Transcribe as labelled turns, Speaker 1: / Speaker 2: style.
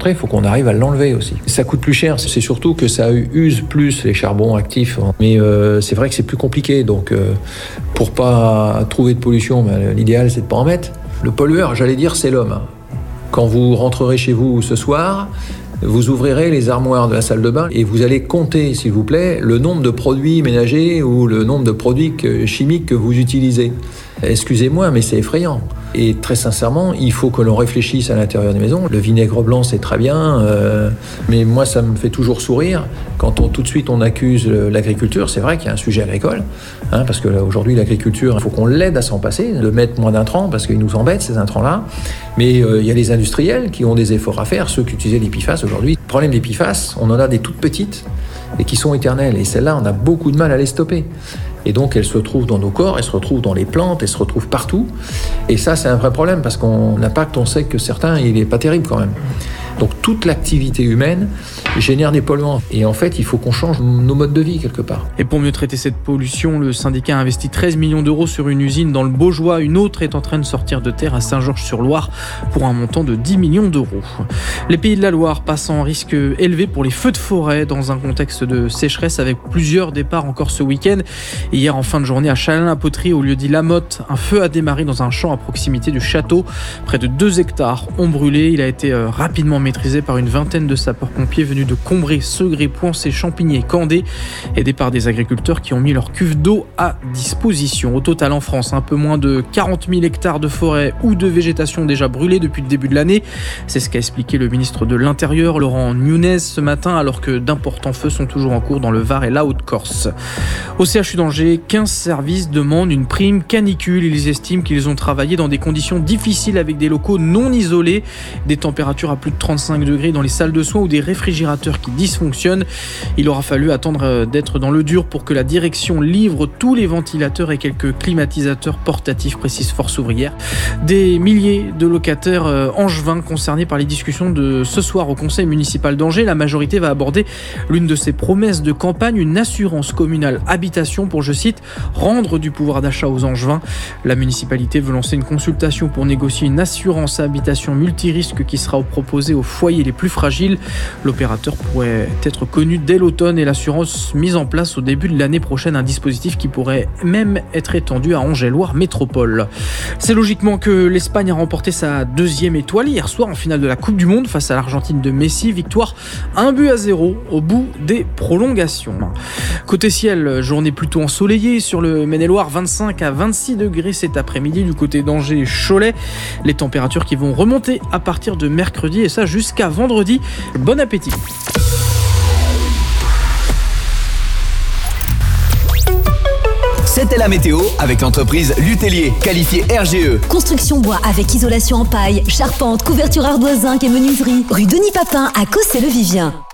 Speaker 1: rentrer, il faut qu'on arrive à l'enlever aussi. Ça coûte plus cher, c'est surtout que ça use plus les charbons actifs. Mais c'est vrai que c'est plus compliqué, donc pour pas trouver de pollution, l'idéal c'est de pas en mettre. Le pollueur, j'allais dire, c'est l'homme. Quand vous rentrerez chez vous ce soir, vous ouvrirez les armoires de la salle de bain et vous allez compter, s'il vous plaît, le nombre de produits ménagers ou le nombre de produits chimiques que vous utilisez. Excusez-moi, mais c'est effrayant. Et très sincèrement, il faut que l'on réfléchisse à l'intérieur des maisons. Le vinaigre blanc, c'est très bien, mais moi, ça me fait toujours sourire quand tout de suite on accuse l'agriculture. C'est vrai qu'il y a un sujet agricole, parce que là, aujourd'hui, l'agriculture, il faut qu'on l'aide à s'en passer, de mettre moins d'intrants, parce qu'ils nous embêtent, ces intrants-là. Mais il y a les industriels qui ont des efforts à faire, ceux qui utilisaient les PFAS aujourd'hui. Le problème des PFAS, on en a des toutes petites et qui sont éternelles. Et celles-là, on a beaucoup de mal à les stopper. Et donc, elles se retrouvent dans nos corps, elles se retrouvent dans les plantes, elles se retrouvent partout. Et ça, c'est un vrai problème parce qu'on l'impact, on sait que certains, il n'est pas terrible quand même. Donc, toute l'activité humaine génère des polluants. Et en fait, il faut qu'on change nos modes de vie quelque part.
Speaker 2: Et pour mieux traiter cette pollution, le syndicat a investi 13 millions d'euros sur une usine dans le Baugeois. Une autre est en train de sortir de terre à Saint-Georges-sur-Loire pour un montant de 10 millions d'euros. Les Pays de la Loire passent en risque élevé pour les feux de forêt dans un contexte de sécheresse avec plusieurs départs encore ce week-end. Hier, en fin de journée, à Châlin-la-Poterie, au lieu-dit La Motte, un feu a démarré dans un champ à proximité du château. Près de 2 hectares ont brûlé. Il a été rapidement maîtrisé par une vingtaine de sapeurs-pompiers venus de Combray, Segré, Poincé, Champigny et Candé, aidés par des agriculteurs qui ont mis leur cuve d'eau à disposition. Au total, en France, un peu moins de 40 000 hectares de forêt ou de végétation déjà brûlés depuis le début de l'année. C'est ce qu'a expliqué le ministre de l'Intérieur, Laurent Nunez, ce matin, alors que d'importants feux sont toujours en cours dans le Var et la Haute-Corse. Au CHU d'Angers, 15 services demandent une prime canicule. Ils estiment qu'ils ont travaillé dans des conditions difficiles avec des locaux non isolés, des températures à plus de 35 degrés dans les salles de soins ou des réfrigérateurs qui dysfonctionnent. Il aura fallu attendre d'être dans le dur pour que la direction livre tous les ventilateurs et quelques climatisateurs portatifs, précise Force Ouvrière. Des milliers de locataires angevins concernés par les discussions de ce soir au conseil municipal d'Angers. La majorité va aborder l'une de ses promesses de campagne, une assurance communale habitation pour, je cite, rendre du pouvoir d'achat aux Angevins. La municipalité veut lancer une consultation pour négocier une assurance habitation multirisque qui sera proposée aux foyers les plus fragiles. L'opérateur pourrait être connu dès l'automne et l'assurance mise en place au début de l'année prochaine, un dispositif qui pourrait même être étendu à Angers-Loire Métropole. C'est logiquement que l'Espagne a remporté sa 2e étoile hier soir en finale de la Coupe du Monde face à l'Argentine de Messi. Victoire 1-0 au bout des prolongations. Côté ciel, journée plutôt ensoleillée sur le Maine-et-Loire, 25 à 26 degrés cet après-midi du côté d'Angers et Cholet. Les températures qui vont remonter à partir de mercredi et ça jusqu'à vendredi. Bon appétit.
Speaker 3: C'était la météo avec l'entreprise Lutellier, qualifiée RGE.
Speaker 4: Construction bois avec isolation en paille, charpente, couverture ardoise, zinc et menuiserie. Rue Denis Papin à Cossé-le-Vivien.